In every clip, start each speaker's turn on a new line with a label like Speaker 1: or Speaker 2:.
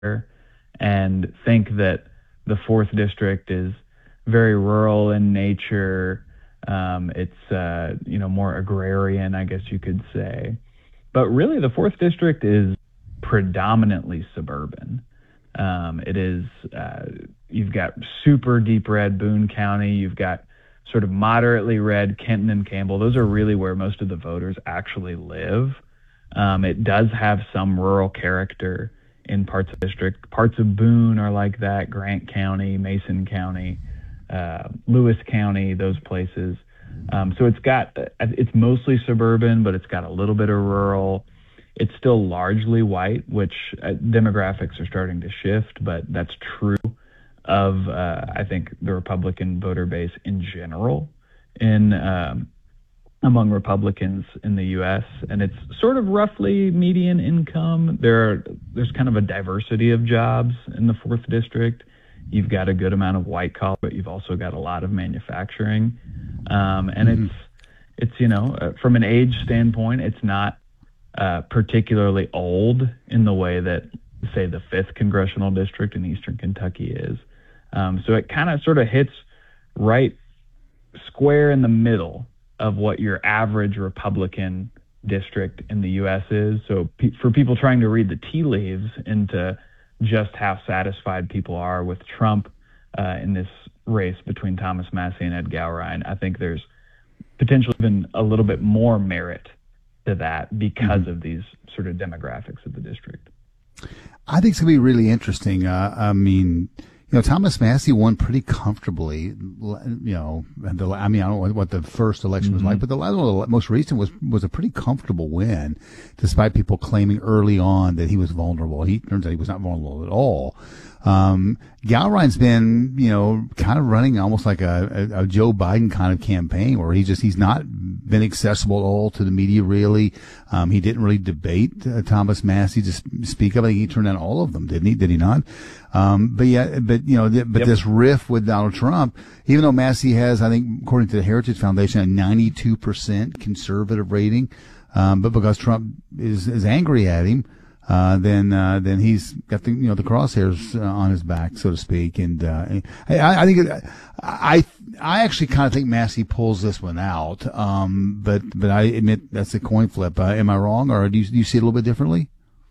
Speaker 1: and think that the 4th District is very rural in nature. It's more agrarian, I guess you could say. But really, the 4th District is predominantly suburban. It is, you've got super deep red Boone County. You've got sort of moderately red Kenton and Campbell. Those are really where most of the voters actually live. It does have some rural character in parts of the district. Parts of Boone are like that, Grant County, Mason County, Lewis County, those places. So it's mostly suburban, but it's got a little bit of rural. It's still largely white, which demographics are starting to shift, but that's true of, I think, the Republican voter base in general among Republicans in the U.S. And it's sort of roughly median income. There's kind of a diversity of jobs in the 4th District. You've got a good amount of white collar, but you've also got a lot of manufacturing. And it's from an age standpoint, it's not particularly old in the way that, say, the 5th Congressional District in Eastern Kentucky is. So it kind of sort of hits right square in the middle of what your average Republican district in the U.S. is. So for people trying to read the tea leaves into just how satisfied people are with Trump in this race between Thomas Massie and Ed Gowrine, I think there's potentially even a little bit more merit to that because of these sort of demographics of the district.
Speaker 2: I think it's going to be really interesting. Thomas Massie won pretty comfortably. I don't know what the first election was like, but the most recent was a pretty comfortable win, despite people claiming early on that he was vulnerable. He turns out he was not vulnerable at all. Gowrine's been, kind of running almost like a Joe Biden kind of campaign where he's not been accessible at all to the media, really. He didn't really debate Thomas Massie to speak of. I think he turned down all of them, didn't he? Did he not? This riff with Donald Trump, even though Massie has, I think, according to the Heritage Foundation, a 92% conservative rating, but because Trump is angry at him, then he's got the crosshairs on his back, so to speak. And I actually kind of think Massie pulls this one out. But I admit that's a coin flip. Am I wrong, or do you see it a little bit differently?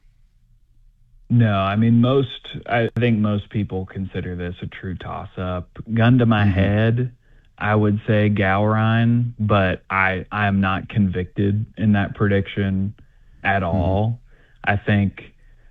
Speaker 1: No, I think most people consider this a true toss-up. Gun to my head, I would say Gowrine, but I am not convicted in that prediction at all. I think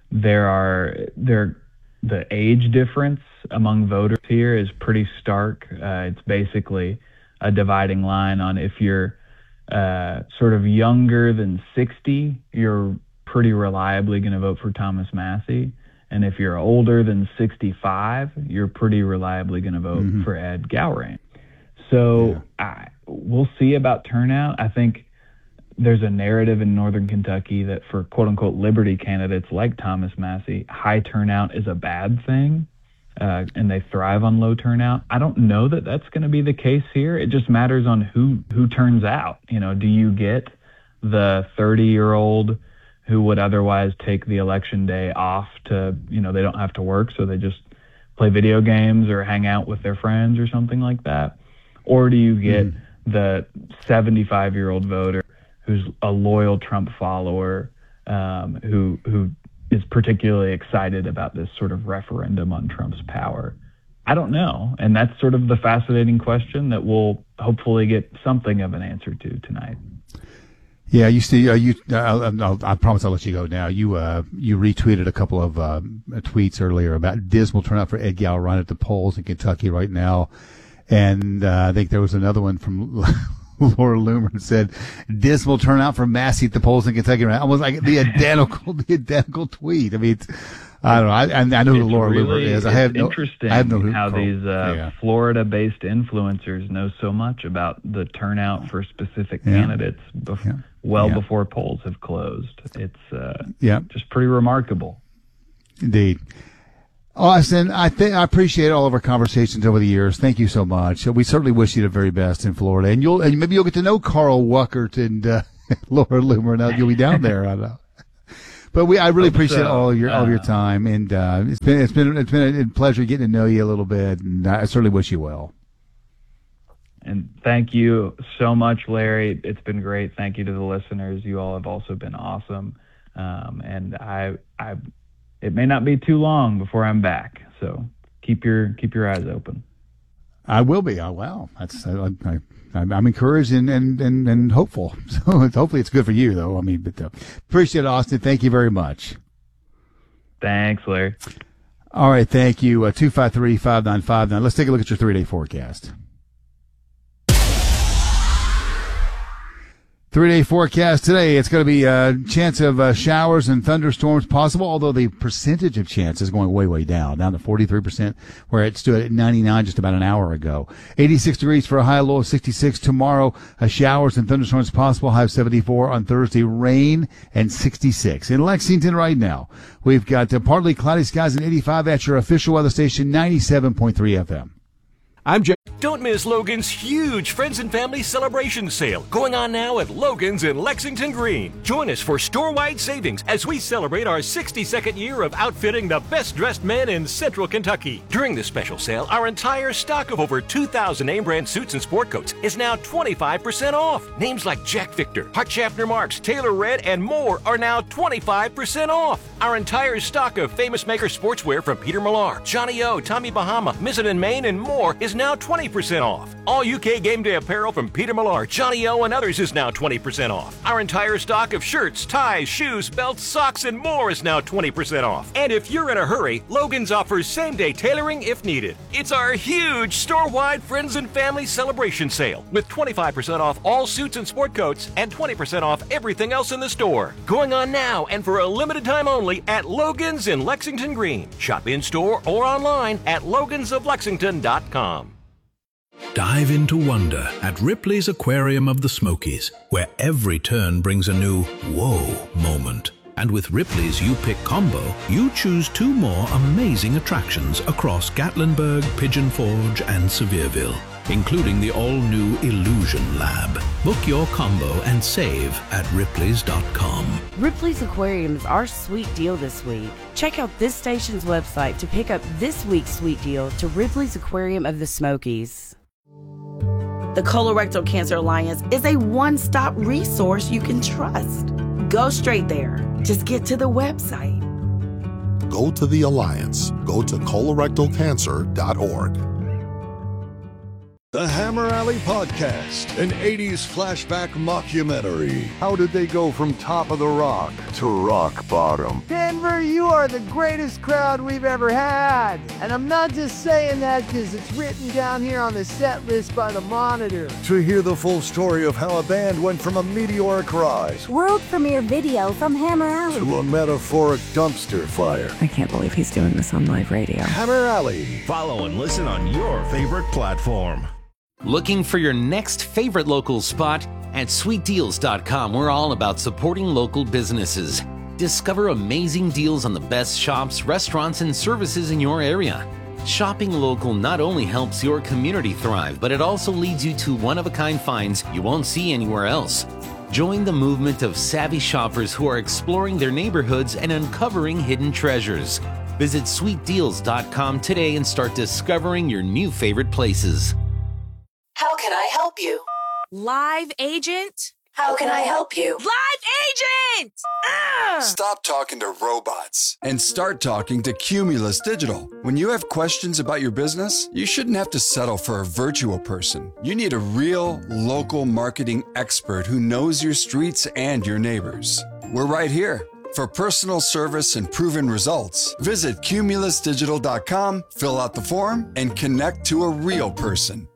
Speaker 1: the age difference among voters here is pretty stark. It's basically a dividing line on if you're sort of younger than 60, you're pretty reliably going to vote for Thomas Massie. And if you're older than 65, you're pretty reliably going to vote for Ed Gowrine. So we'll see about turnout. I think there's a narrative in Northern Kentucky that for quote-unquote liberty candidates like Thomas Massie, high turnout is a bad thing, and they thrive on low turnout. I don't know that that's going to be the case here. It just matters on who turns out. Do you get the 30-year-old who would otherwise take the election day off to, they don't have to work, so they just play video games or hang out with their friends or something like that? Or do you get the 75-year-old voter who's a loyal Trump follower, who is particularly excited about this sort of referendum on Trump's power? I don't know. And that's sort of the fascinating question that we'll hopefully get something of an answer to tonight.
Speaker 2: Yeah, you see, I promise I'll let you go now. You retweeted a couple of tweets earlier about dismal turnout for Ed Gowrine at the polls in Kentucky right now. And I think there was another one from Laura Loomer that said, dismal turnout for Massie at the polls in Kentucky. Right? Almost like the identical tweet. I mean, I don't know. I know who Laura Loomer is.
Speaker 1: It's interesting how these Florida-based influencers know so much about the turnout for specific candidates before polls have closed. It's just pretty remarkable.
Speaker 2: Indeed. Austin, I appreciate all of our conversations over the years. Thank you so much. We certainly wish you the very best in Florida, and maybe you'll get to know Carl Wuckert and Laura Loomer. Now you'll be down there. I don't know. But I really appreciate
Speaker 1: so.
Speaker 2: all of your time, and it's been a pleasure getting to know you a little bit, and I certainly wish you well.
Speaker 1: And thank you so much, Larry. It's been great. Thank you to the listeners. You all have also been awesome. And it may not be too long before I'm back. So keep your eyes open.
Speaker 2: I will be. Oh, wow. I'm encouraged and hopeful. So hopefully it's good for you, though. I mean, but appreciate it, Austin. Thank you very much.
Speaker 1: Thanks, Larry.
Speaker 2: All right. Thank you. 253-5959. Let's take a look at your 3-day forecast. 3-day forecast today. It's going to be a chance of showers and thunderstorms possible, although the percentage of chance is going way down to 43%, where it stood at 99 just about an hour ago. 86 degrees for a high, low of 66 tomorrow. Showers and thunderstorms possible, high of 74 on Thursday. Rain and 66. In Lexington right now, we've got partly cloudy skies and 85 at your official weather station, 97.3 FM.
Speaker 3: I'm Jeff.
Speaker 4: Don't miss Logan's huge Friends and Family Celebration Sale going on now at Logan's in Lexington Green. Join us for store-wide savings as we celebrate our 62nd year of outfitting the best-dressed men in Central Kentucky. During this special sale, our entire stock of over 2,000 name-brand suits and sport coats is now 25% off. Names like Jack Victor, Hart Schaffner Marks, Taylor Red, and more are now 25% off. Our entire stock of Famous Maker sportswear from Peter Millar, Johnny O, Tommy Bahama, Mizzen & Main, and more is now 20% off. All UK game day apparel from Peter Millar, Johnny O, and others is now 20% off. Our entire stock of shirts, ties, shoes, belts, socks, and more is now 20% off. And if you're in a hurry, Logan's offers same-day tailoring if needed. It's our huge store-wide Friends and Family Celebration Sale with 25% off all suits and sport coats and 20% off everything else in the store. Going on now and for a limited time only at Logan's in Lexington Green. Shop in-store or online at logansoflexington.com.
Speaker 5: Dive into wonder at Ripley's Aquarium of the Smokies, where every turn brings a new whoa moment. And with Ripley's You Pick combo, you choose 2 more amazing attractions across Gatlinburg, Pigeon Forge, and Sevierville, including the all-new Illusion Lab. Book your combo and save at Ripley's.com.
Speaker 6: Ripley's Aquarium is our sweet deal this week. Check out this station's website to pick up this week's sweet deal to Ripley's Aquarium of the Smokies. The Colorectal Cancer Alliance is a one-stop resource you can trust. Go straight there. Just get to the website.
Speaker 7: Go to the Alliance. Go to colorectalcancer.org.
Speaker 8: The Hammer Alley Podcast, an 80s flashback mockumentary. How did they go from top of the rock to rock bottom?
Speaker 9: Denver, you are the greatest crowd we've ever had. And I'm not just saying that because it's written down here on the set list by the Monitor.
Speaker 8: To hear the full story of how a band went from a meteoric rise,
Speaker 10: world premiere video from Hammer Alley,
Speaker 8: to a metaphoric dumpster fire.
Speaker 11: I can't believe he's doing this on live radio.
Speaker 8: Hammer Alley.
Speaker 12: Follow and listen on your favorite platform.
Speaker 13: Looking for your next favorite local spot? At sweetdeals.com, we're all about supporting local businesses. Discover amazing deals on the best shops, restaurants, and services in your area. Shopping local not only helps your community thrive, but it also leads you to one-of-a-kind finds you won't see anywhere else. Join the movement of savvy shoppers who are exploring their neighborhoods and uncovering hidden treasures. Visit sweetdeals.com today and start discovering your new favorite places.
Speaker 14: How can I help you?
Speaker 15: Live agent?
Speaker 14: How can I help you?
Speaker 15: Live agent!
Speaker 16: Stop talking to robots and start talking to Cumulus Digital. When you have questions about your business, you shouldn't have to settle for a virtual person. You need a real, local marketing expert who knows your streets and your neighbors. We're right here. For personal service and proven results, visit cumulusdigital.com, fill out the form, and connect to a real person.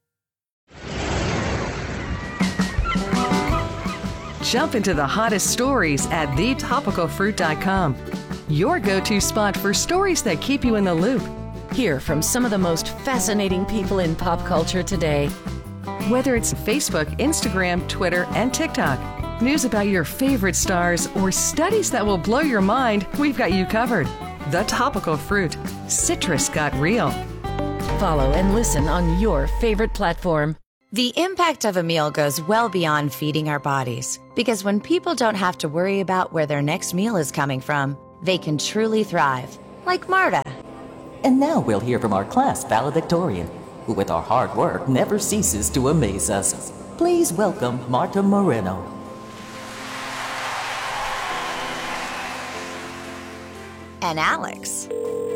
Speaker 17: Jump into the hottest stories at thetopicalfruit.com. Your go-to spot for stories that keep you in the loop.
Speaker 18: Hear from some of the most fascinating people in pop culture today.
Speaker 17: Whether it's Facebook, Instagram, Twitter, and TikTok, news about your favorite stars, or studies that will blow your mind, we've got you covered. The Topical Fruit. Citrus got real.
Speaker 18: Follow and listen on your favorite platform. The impact of a meal goes well beyond feeding our bodies, because when people don't have to worry about where their next meal is coming from, they can truly thrive, like Marta.
Speaker 3: And now we'll hear from our class valedictorian, who with our hard work never ceases to amaze us. Please welcome Marta Moreno.
Speaker 18: And Alex.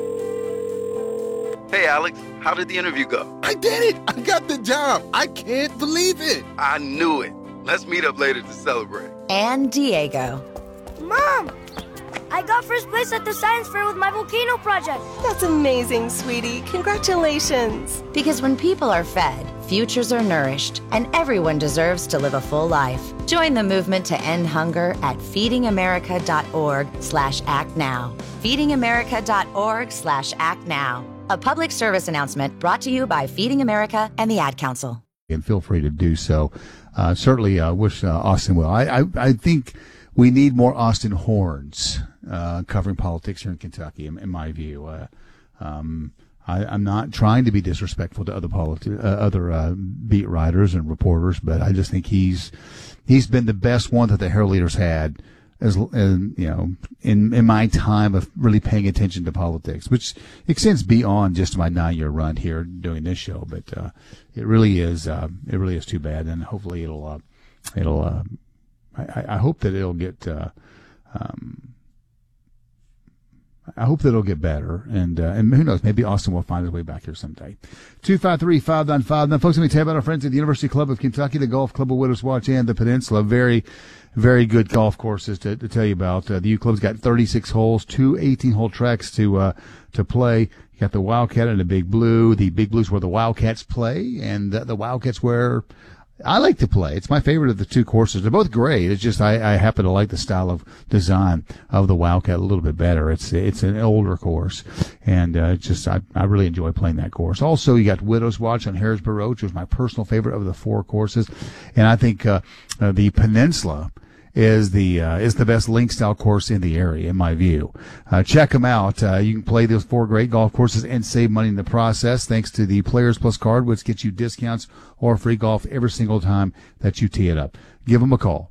Speaker 19: Hey, Alex, how did the interview go?
Speaker 20: I did it! I got the job! I can't believe it!
Speaker 19: I knew it. Let's meet up later to celebrate.
Speaker 18: And Diego.
Speaker 21: Mom! I got first place at the science fair with my volcano project.
Speaker 22: That's amazing, sweetie. Congratulations.
Speaker 18: Because when people are fed, futures are nourished, and everyone deserves to live a full life. Join the movement to end hunger at feedingamerica.org/actnow. feedingamerica.org/actnow. A public service announcement brought to you by Feeding America and the Ad Council.
Speaker 2: And feel free to do so. Certainly wish Austin well. I think we need more Austin Horns covering politics here in Kentucky, in my view. I'm not trying to be disrespectful to other beat writers and reporters, but I just think he's been the best one that the Herald Leader's had as you know, in my time of really paying attention to politics, which extends beyond just my 9-year run here doing this show. But it really is too bad, and hopefully I hope that it'll get. I hope that it'll get better, and who knows, maybe Austin will find his way back here someday. 253-595. Now, folks, let me tell you about our friends at the University Club of Kentucky, the Golf Club of Widows Watch, and the Peninsula. Very, very good golf courses to tell you about. The U Club's got 36 holes, 2 18-hole tracks to play. You got the Wildcat and the Big Blue. The Big Blue's where the Wildcats play, and the Wildcats where I like to play. It's my favorite of the two courses. They're both great. It's just I happen to like the style of design of the Wildcat a little bit better. It's an older course, and I really enjoy playing that course. Also, you got Widows Watch on Harrisburg Road, which was my personal favorite of the 4 courses, and I think the Peninsula is the best link style course in the area, in my view. Check them out. You can play those 4 great golf courses and save money in the process thanks to the Players Plus card, which gets you discounts or free golf every single time that you tee it up. Give them a call.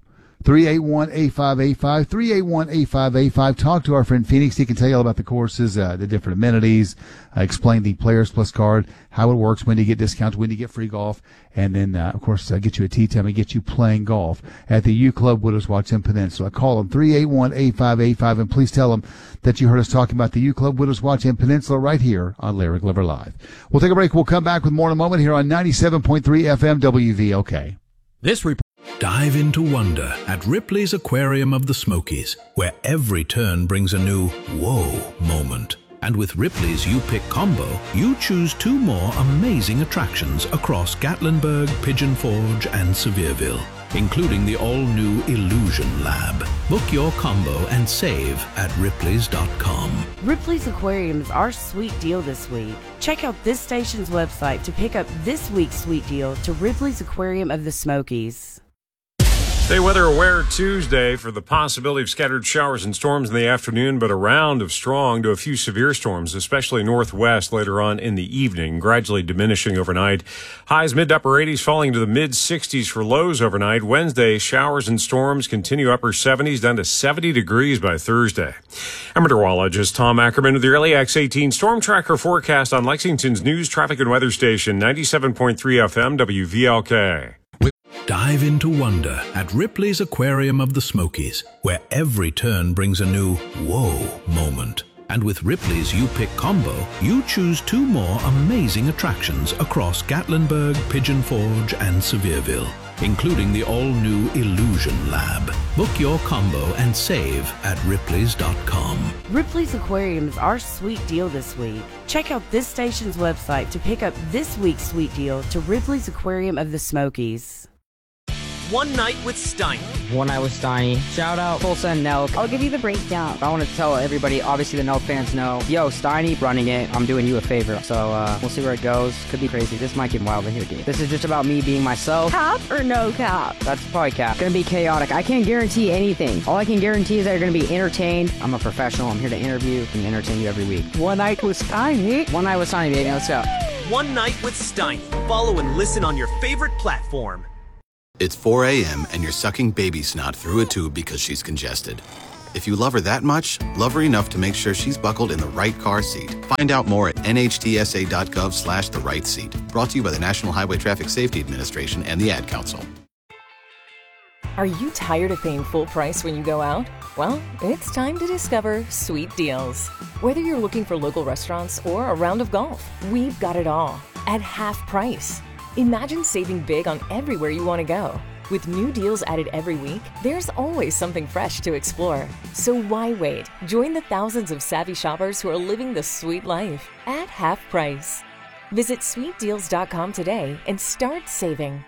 Speaker 2: 381-8585, 381-8585. Talk to our friend Phoenix. He can tell you all about the courses, the different amenities, explain the Players Plus card, how it works, when you get discounts, when you get free golf, and then, of course, get you a tee time and get you playing golf at the U Club Widows Watch in Peninsula. Call them 381-8585, and please tell them that you heard us talking about the U Club Widows Watch in Peninsula right here on Larry Glover Live. We'll take a break. We'll come back with more in a moment here on 97.3 FM WVLK.
Speaker 5: This report. Dive into wonder at Ripley's Aquarium of the Smokies, where every turn brings a new whoa moment. And with Ripley's You Pick combo, you choose 2 more amazing attractions across Gatlinburg, Pigeon Forge, and Sevierville, including the all-new Illusion Lab. Book your combo and save at Ripley's.com.
Speaker 6: Ripley's Aquarium is our sweet deal this week. Check out this station's website to pick up this week's sweet deal to Ripley's Aquarium of the Smokies.
Speaker 23: Stay weather aware Tuesday for the possibility of scattered showers and storms in the afternoon, but a round of strong to a few severe storms, especially northwest later on in the evening, gradually diminishing overnight. Highs mid to upper 80s, falling to the mid 60s for lows overnight. Wednesday, showers and storms continue upper 70s down to 70 degrees by Thursday. I'm meteorologist Tom Ackerman with the Early X18 Storm Tracker forecast on Lexington's news, traffic, and weather station, 97.3 FM WVLK.
Speaker 5: Dive into wonder at Ripley's Aquarium of the Smokies, where every turn brings a new whoa moment. And with Ripley's You Pick combo, you choose 2 more amazing attractions across Gatlinburg, Pigeon Forge, and Sevierville, including the all-new Illusion Lab. Book your combo and save at Ripley's.com.
Speaker 6: Ripley's Aquarium is our sweet deal this week. Check out this station's website to pick up this week's sweet deal to Ripley's Aquarium of the Smokies.
Speaker 24: One Night with Steiny.
Speaker 25: One Night with Steiny. Shout out Tulsa and Nelk.
Speaker 26: I'll give you the breakdown.
Speaker 25: I want to tell everybody, obviously the Nelk fans know, yo, Steiny running it, I'm doing you a favor. So we'll see where it goes. Could be crazy. This might get wild in here, dude. This is just about me being myself.
Speaker 26: Cap or no cap?
Speaker 25: That's probably cap. It's gonna be chaotic. I can't guarantee anything. All I can guarantee is that you're gonna be entertained. I'm a professional. I'm here to interview and entertain you every week.
Speaker 26: One Night with Steiny.
Speaker 25: One Night with Steiny, baby. Let's go.
Speaker 24: One Night with Steiny. Follow and listen on your favorite platform.
Speaker 1: It's 4 a.m. and you're sucking baby snot through a tube because she's congested. If you love her that much, love her enough to make sure she's buckled in the right car seat. Find out more at nhtsa.gov/the right seat. Brought to you by the National Highway Traffic Safety Administration and the Ad Council.
Speaker 4: Are you tired of paying full price when you go out? Well, it's time to discover Sweet Deals. Whether you're looking for local restaurants or a round of golf, we've got it all at half price. Imagine saving big on everywhere you want to go. With new deals added every week, there's always something fresh to explore. So why wait? Join the thousands of savvy shoppers who are living the sweet life at half price. Visit sweetdeals.com today and start saving.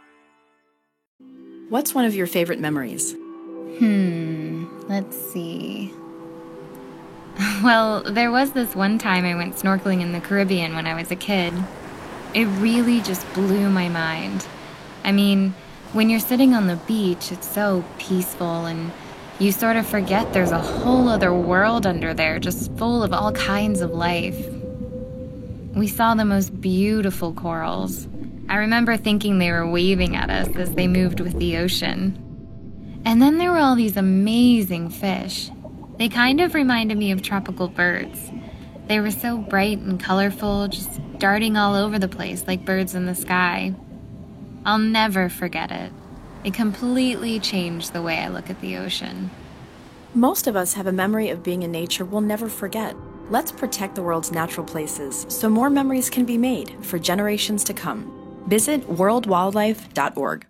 Speaker 7: What's one of your favorite memories?
Speaker 9: Let's see. Well, there was this one time I went snorkeling in the Caribbean when I was a kid. It really just blew my mind. I mean, when you're sitting on the beach, it's so peaceful and you sort of forget there's a whole other world under there just full of all kinds of life. We saw the most beautiful corals. I remember thinking they were waving at us as they moved with the ocean. And then there were all these amazing fish. They kind of reminded me of tropical birds. They were so bright and colorful, just darting all over the place like birds in the sky. I'll never forget it. It completely changed the way I look at the ocean.
Speaker 7: Most of us have a memory of being in nature we'll never forget. Let's protect the world's natural places so more memories can be made for generations to come. Visit worldwildlife.org.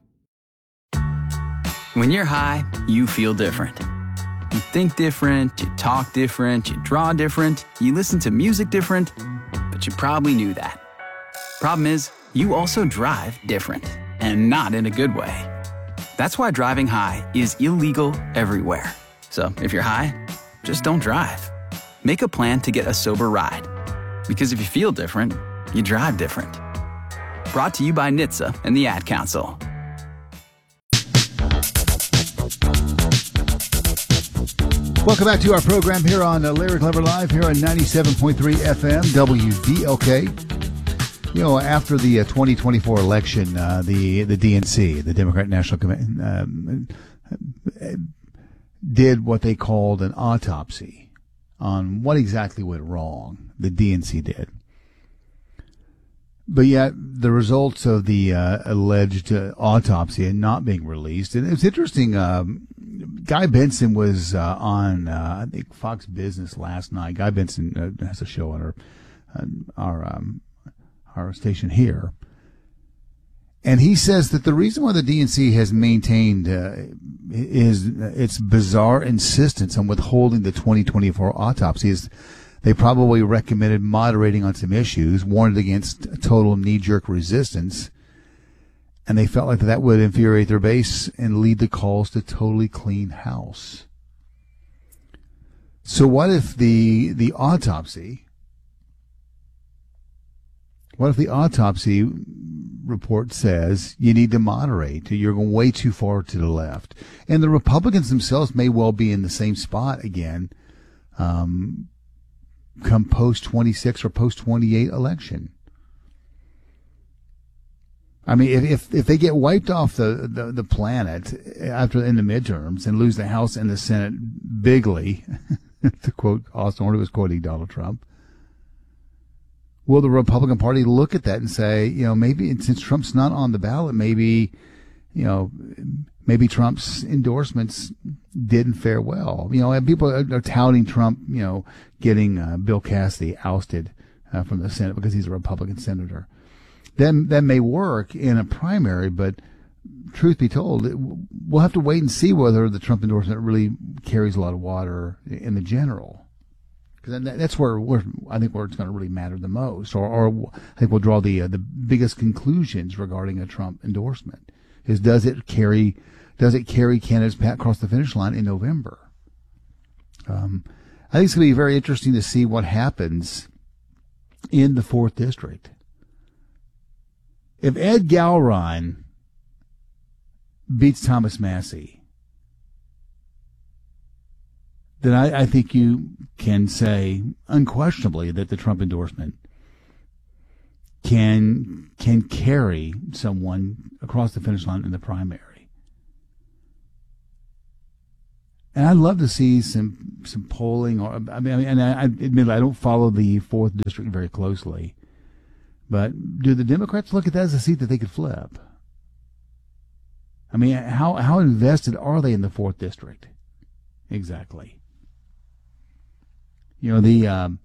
Speaker 10: When you're high, you feel different. You think different, you talk different, you draw different, you listen to music different, but you probably knew that. Problem is, you also drive different, and not in a good way. That's why driving high is illegal everywhere. So if you're high, just don't drive. Make a plan to get a sober ride. Because if you feel different, you drive different. Brought to you by NHTSA and the Ad Council.
Speaker 2: Welcome back to our program here on Larry Clever Live here on 97.3 FM WDLK. You know, after the 2024 election, the DNC, the Democratic National Committee, did what they called an autopsy on what exactly went wrong. The DNC did. But yet, the results of the alleged autopsy are not being released. And it's interesting, Guy Benson was on, I think, Fox Business last night. Guy Benson has a show on our station here. And he says that the reason why the DNC has maintained is its bizarre insistence on withholding the 2024 autopsy is they probably recommended moderating on some issues, warned against total knee-jerk resistance, and they felt like that would infuriate their base and lead to calls to totally clean house. So what if the autopsy report says you need to moderate, you're going way too far to the left? And the Republicans themselves may well be in the same spot again, come post-26 or post-28 election. I mean, if they get wiped off the planet after in the midterms and lose the House and the Senate bigly, to quote Austin Horn, who was quoting Donald Trump, will the Republican Party look at that and say, you know, maybe since Trump's not on the ballot, maybe Trump's endorsements didn't fare well. You know, and people are touting Trump, you know, getting Bill Cassidy ousted from the Senate because he's a Republican senator. Then that may work in a primary, but truth be told, we'll have to wait and see whether the Trump endorsement really carries a lot of water in the general. Because that's where I think where it's going to really matter the most, or I think we'll draw the biggest conclusions regarding a Trump endorsement. Is does it carry candidates across the finish line in November? I think it's going to be very interesting to see what happens in the 4th District. If Ed Gowron beats Thomas Massie, then I think you can say unquestionably that the Trump endorsement can carry someone across the finish line in the primary. And I'd love to see some polling, or I admit I don't follow the 4th district very closely, but do the Democrats look at that as a seat that they could flip? I mean, how invested are they in the 4th district? Exactly. You know, the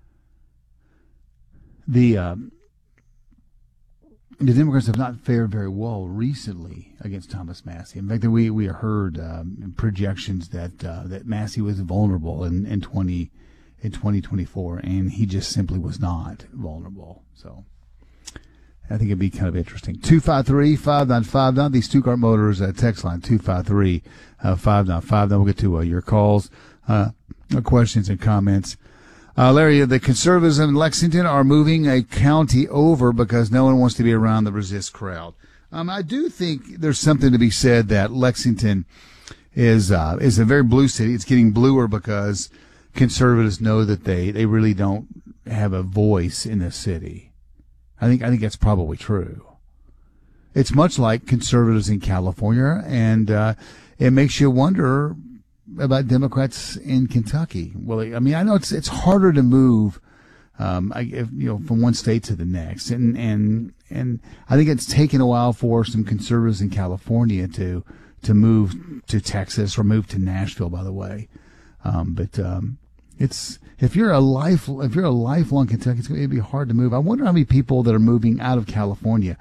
Speaker 2: Democrats have not fared very well recently against Thomas Massie. In fact, we heard projections that Massie was vulnerable in 2024, and he just simply was not vulnerable. So I think it'd be kind of interesting. 253-5959, the Stuttgart Motors text line, 253-5959. We'll get to your calls, questions, and comments. Larry, the conservatives in Lexington are moving a county over because no one wants to be around the resist crowd. I do think there's something to be said that Lexington is a very blue city. It's getting bluer because conservatives know that they really don't have a voice in the city. I think that's probably true. It's much like conservatives in California, and it makes you wonder about Democrats in Kentucky. Well, I mean, I know it's harder to move, from one state to the next, and I think it's taken a while for some conservatives in California to move to Texas or move to Nashville. By the way, but it's if you're a lifelong Kentucky, it's going to be hard to move. I wonder how many people that are moving out of California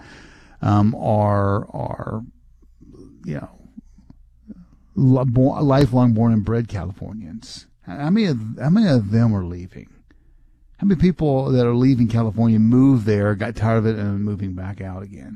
Speaker 2: are lifelong born and bred Californians. How many of them are leaving? How many people that are leaving California moved there, got tired of it, and are moving back out again?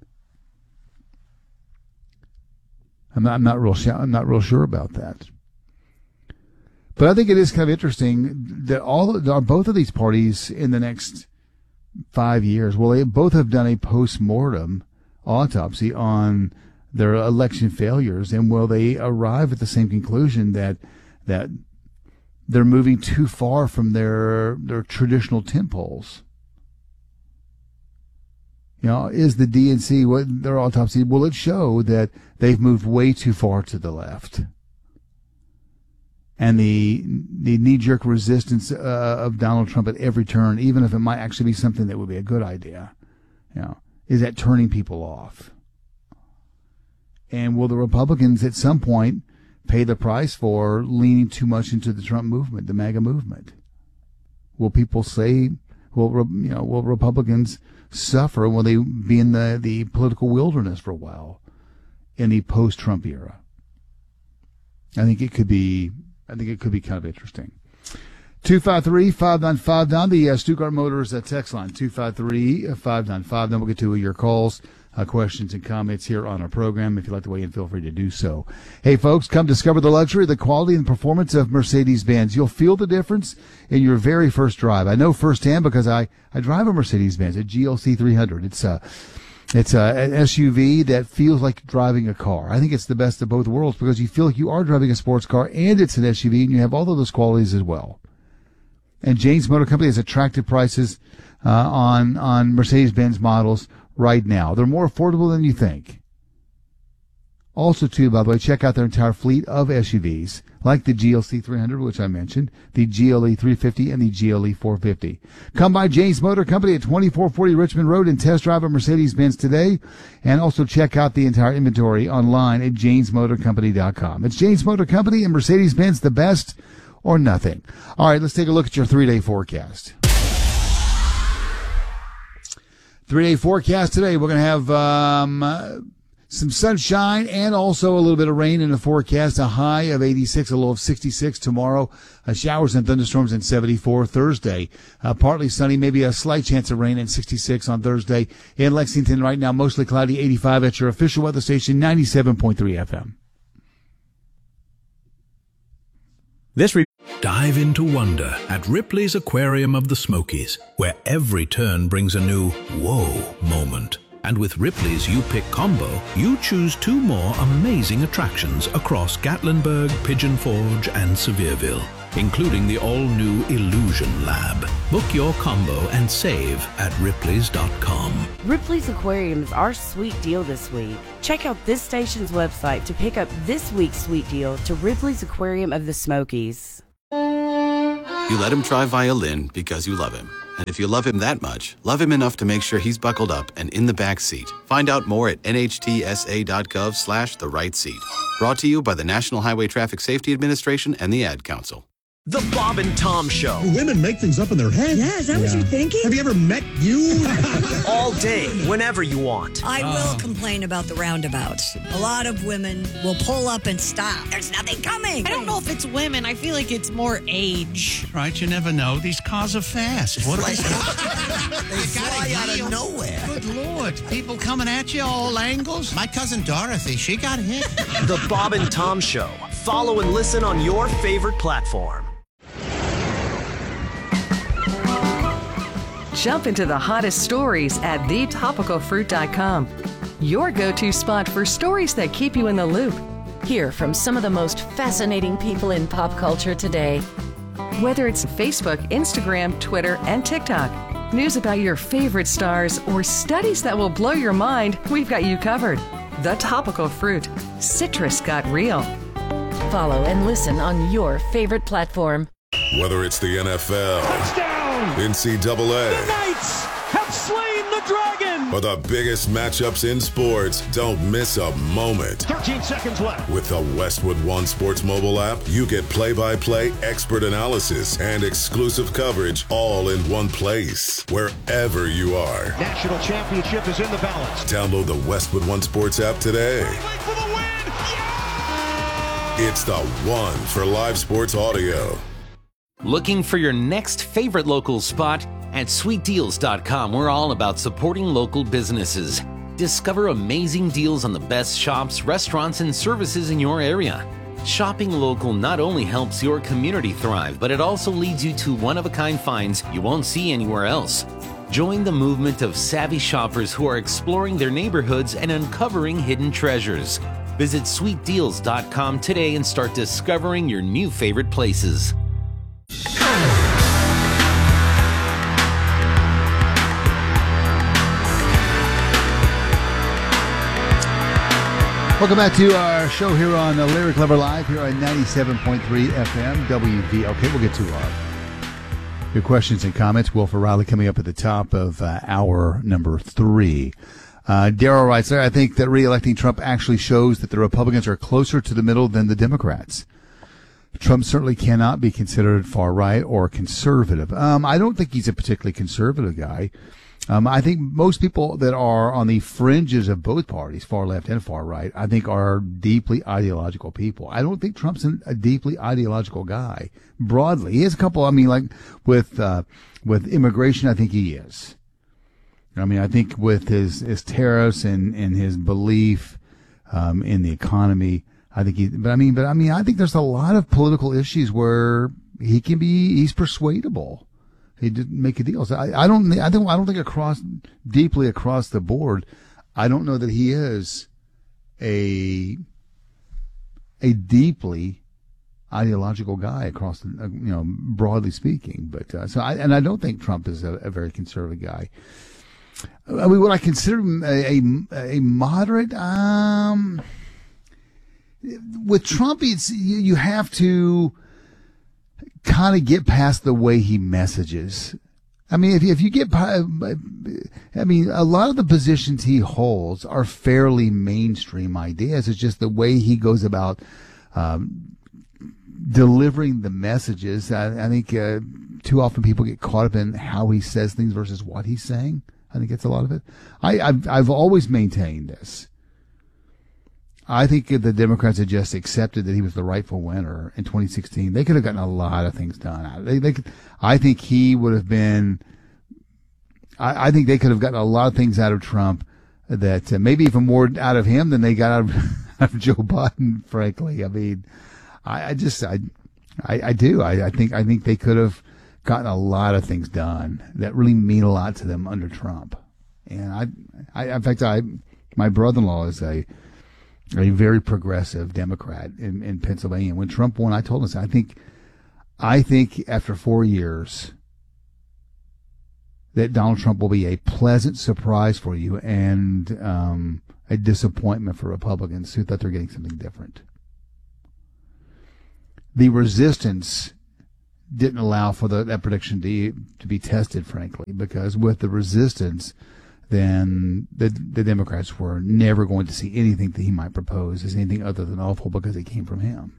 Speaker 2: I'm not real sure about that. But I think it is kind of interesting that both of these parties in the next 5 years, well, they both have done a post-mortem autopsy on their election failures, and will they arrive at the same conclusion that they're moving too far from their traditional temples? You know, is the DNC, their autopsy, will it show that they've moved way too far to the left? And the knee-jerk resistance of Donald Trump at every turn, even if it might actually be something that would be a good idea, is that turning people off? And will the Republicans at some point pay the price for leaning too much into the Trump movement, the MAGA movement? Will people say, will Republicans suffer? Will they be in the political wilderness for a while in the post-Trump era? I think it could be kind of interesting. 253-5959, the Stuttgart Motors text line, 253-5959. Then we'll get to your calls, questions, and comments here on our program. If you'd like to weigh in, feel free to do so. Hey, folks, come discover the luxury, the quality, and performance of Mercedes-Benz. You'll feel the difference in your very first drive. I know firsthand because I drive a Mercedes-Benz, a GLC 300. It's an SUV that feels like driving a car. I think it's the best of both worlds because you feel like you are driving a sports car and it's an SUV, and you have all of those qualities as well. And James Motor Company has attractive prices on Mercedes-Benz models right now. They're more affordable than you think. Also, too, by the way, check out their entire fleet of SUVs, like the GLC 300, which I mentioned, the GLE 350, and the GLE 450. Come by James Motor Company at 2440 Richmond Road and test drive a Mercedes-Benz today. And also check out the entire inventory online at jamesmotorcompany.com. It's James Motor Company and Mercedes-Benz, the best or nothing. All right, let's take a look at your 3-day forecast. 3-day forecast today. We're going to have some sunshine and also a little bit of rain in the forecast. A high of 86, a low of 66 tomorrow. Showers and thunderstorms in 74 Thursday. Partly sunny, maybe a slight chance of rain, and 66 on Thursday. In Lexington right now, mostly cloudy, 85 at your official weather station, 97.3 FM.
Speaker 5: Dive into wonder at Ripley's Aquarium of the Smokies, where every turn brings a new whoa moment. And with Ripley's You Pick combo, you choose 2 more amazing attractions across Gatlinburg, Pigeon Forge, and Sevierville, including the all-new Illusion Lab. Book your combo and save at Ripley's.com.
Speaker 6: Ripley's Aquarium is our sweet deal this week. Check out this station's website to pick up this week's sweet deal to Ripley's Aquarium of the Smokies.
Speaker 1: You let him try violin because you love him. And if you love him that much, love him enough to make sure he's buckled up and in the back seat. Find out more at nhtsa.gov/the-right-seat. Brought to you by the National Highway Traffic Safety Administration and the Ad Council.
Speaker 24: The Bob and Tom Show.
Speaker 8: Women make things up in their head.
Speaker 11: Yeah, is that what you're thinking?
Speaker 8: Have you ever met you?
Speaker 24: All day, whenever you want.
Speaker 11: I will complain about the roundabouts. A lot of women will pull up and stop. There's nothing coming.
Speaker 12: I don't know if it's women. I feel like it's more age.
Speaker 13: Right, you never know. These cars are fast. What
Speaker 11: They fly out of nowhere.
Speaker 13: Good Lord. People coming at you all angles. My cousin Dorothy, she got hit.
Speaker 24: The Bob and Tom Show. Follow and listen on your favorite platform.
Speaker 17: Jump into the hottest stories at thetopicalfruit.com. Your go-to spot for stories that keep you in the loop.
Speaker 4: Hear from some of the most fascinating people in pop culture today.
Speaker 17: Whether it's Facebook, Instagram, Twitter, and TikTok, news about your favorite stars, or studies that will blow your mind, we've got you covered. The Topical Fruit. Citrus got real.
Speaker 4: Follow and listen on your favorite platform.
Speaker 14: Whether it's the NFL, touchdown, NCAA,
Speaker 15: the Knights have slain the dragon,
Speaker 14: or the biggest matchups in sports, don't miss a moment.
Speaker 15: 13 seconds left.
Speaker 14: With the Westwood One Sports mobile app, you get play-by-play expert analysis and exclusive coverage all in one place, wherever you are.
Speaker 15: National championship is in the balance.
Speaker 14: Download the Westwood One Sports app today.
Speaker 15: For the win! Yeah!
Speaker 14: It's the one for live sports audio.
Speaker 27: Looking for your next favorite local spot? At sweetdeals.com, we're all about supporting local businesses. Discover amazing deals on the best shops, restaurants, and services in your area. Shopping local not only helps your community thrive, but it also leads you to one-of-a-kind finds you won't see anywhere else. Join the movement of savvy shoppers who are exploring their neighborhoods and uncovering hidden treasures. Visit sweetdeals.com today and start discovering your new favorite places.
Speaker 2: Welcome back to our show here on Lyric Lover Live here on 97.3 FM WV. Okay, we'll get to your questions and comments. Wilford Riley coming up at the top of hour number 3. Daryl writes there, I think that re-electing Trump actually shows that the Republicans are closer to the middle than the Democrats. Trump certainly cannot be considered far right or conservative. I don't think he's a particularly conservative guy. I think most people that are on the fringes of both parties, far left and far right, I think are deeply ideological people. I don't think Trump's a deeply ideological guy broadly. He has a couple, like with immigration, I think he is. I think with his tariffs and his belief, in the economy, I think I think there's a lot of political issues where he's persuadable. He didn't make a deal. So I don't think deeply across the board, I don't know that he is a deeply ideological guy across the, broadly speaking. But I don't think Trump is a very conservative guy. Would I consider him a moderate? With Trump, you have to kind of get past the way he messages. If you get, a lot of the positions he holds are fairly mainstream ideas. It's just the way he goes about delivering the messages. I think too often people get caught up in how he says things versus what he's saying. I think it's a lot of it. I've always maintained this. I think if the Democrats had just accepted that he was the rightful winner in 2016, they could have gotten a lot of things done. I think he would have been. I think they could have gotten a lot of things out of Trump that maybe even more out of him than they got out of Joe Biden. Frankly, I do. I think they could have gotten a lot of things done that really mean a lot to them under Trump. And in fact, my brother-in-law is a very progressive Democrat in Pennsylvania. When Trump won, I told him, I think after 4 years that Donald Trump will be a pleasant surprise for you and a disappointment for Republicans who thought they're getting something different. The resistance didn't allow for that prediction to be tested, frankly, because with the resistance, then the Democrats were never going to see anything that he might propose as anything other than awful because it came from him.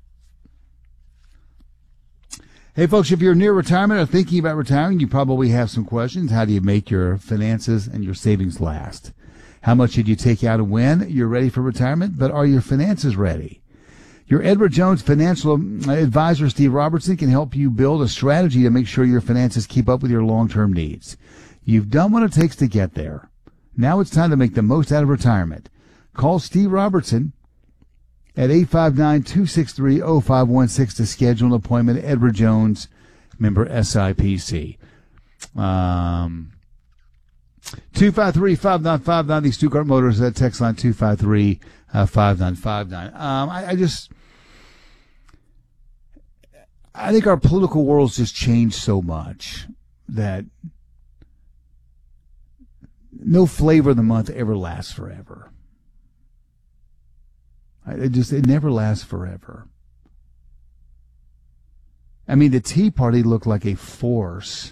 Speaker 2: Hey, folks, if you're near retirement or thinking about retiring, you probably have some questions. How do you make your finances and your savings last? How much should you take out and when you're ready for retirement, but are your finances ready? Your Edward Jones financial advisor, Steve Robertson, can help you build a strategy to make sure your finances keep up with your long-term needs. You've done what it takes to get there. Now it's time to make the most out of retirement. Call Steve Robertson at 859-263-0516 to schedule an appointment. Edward Jones, member SIPC. 253-5959, the Stuttgart Motors text line 253-5959. I think our political world's just changed so much that no flavor of the month ever lasts forever. It never lasts forever. I mean, the Tea Party looked like a force,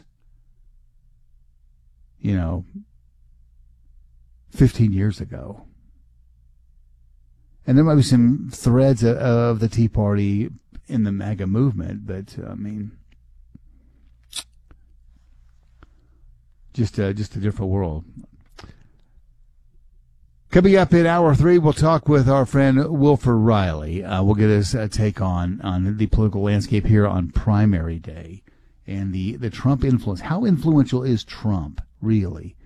Speaker 2: 15 years ago. And there might be some threads of the Tea Party in the MAGA movement, but, just a different world. Coming up in hour 3, we'll talk with our friend Wilford Riley. We'll get his take on the political landscape here on primary day and the Trump influence. How influential is Trump, really?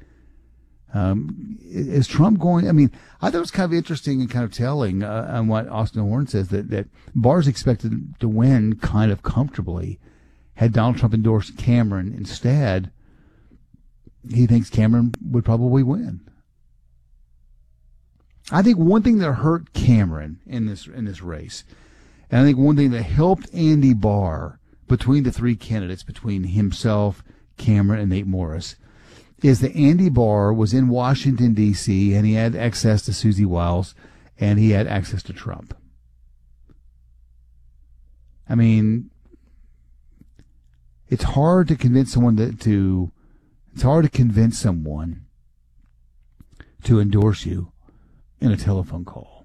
Speaker 2: Is Trump going? I mean, I thought it was kind of interesting and kind of telling on what Austin Horn says that Barr's expected to win kind of comfortably. Had Donald Trump endorsed Cameron instead, he thinks Cameron would probably win. I think one thing that hurt Cameron in this race, and I think one thing that helped Andy Barr between the three candidates, between himself, Cameron, and Nate Morris, is that Andy Barr was in Washington, D.C., and he had access to Susie Wiles, and he had access to Trump. I mean, it's hard to convince someone to endorse you in a telephone call.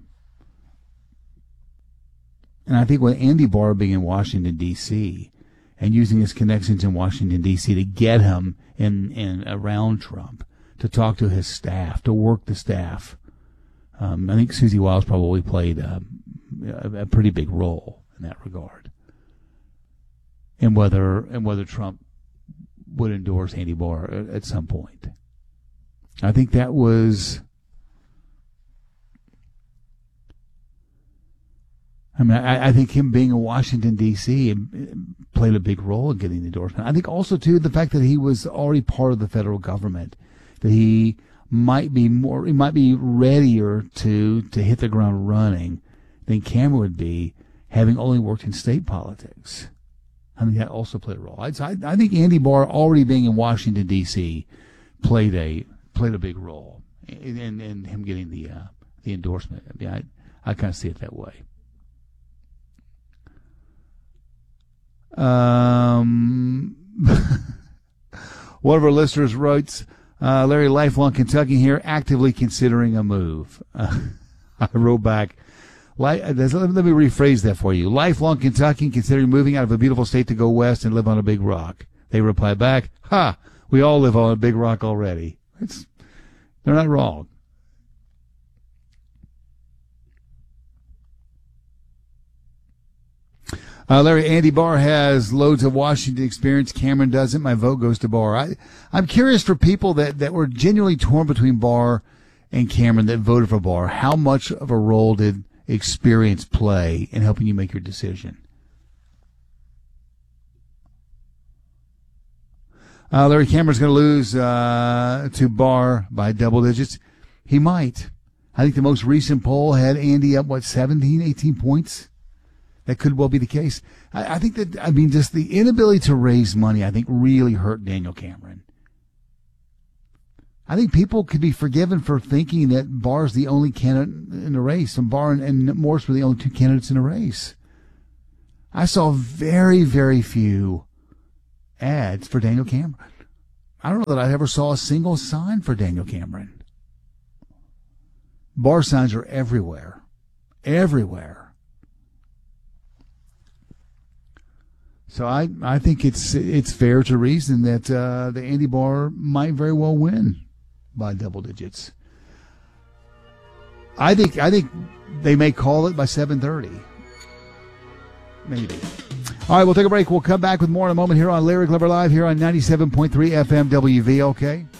Speaker 2: And I think with Andy Barr being in Washington, D.C., and using his connections in Washington, D.C. to get him in around Trump, to talk to his staff, to work the staff, I think Susie Wiles probably played a pretty big role in that regard. And whether Trump would endorse Andy Barr at some point. I think that was... I think him being in Washington, D.C. played a big role in getting the endorsement. I think also, too, the fact that he was already part of the federal government, that he might be readier to hit the ground running than Cameron would be, having only worked in state politics. I mean, that also played a role. I think Andy Barr already being in Washington, D.C. played a big role in him getting the endorsement. I mean, I kind of see it that way. One of our listeners writes, Larry, lifelong Kentucky here, actively considering a move. I wrote back, let me rephrase that for you. Lifelong Kentucky considering moving out of a beautiful state to go west and live on a big rock. They reply back, we all live on a big rock already. They're not wrong. Larry, Andy Barr has loads of Washington experience. Cameron doesn't. My vote goes to Barr. I'm curious for people that were genuinely torn between Barr and Cameron that voted for Barr. How much of a role did experience play in helping you make your decision? Larry Cameron's going to lose to Barr by double digits. He might. I think the most recent poll had Andy up, 17, 18 points? That could well be the case. I think that, just the inability to raise money, I think, really hurt Daniel Cameron. I think people could be forgiven for thinking that Barr's the only candidate in the race, and Barr and Morse were the only two candidates in the race. I saw very, very few ads for Daniel Cameron. I don't know that I ever saw a single sign for Daniel Cameron. Barr signs are everywhere. Everywhere. So I think it's fair to reason that the Andy Barr might very well win by double digits. I think they may call it by 7:30. Maybe. All right, we'll take a break. We'll come back with more in a moment here on Larry Glover Live here on 97.3 FM WVLK.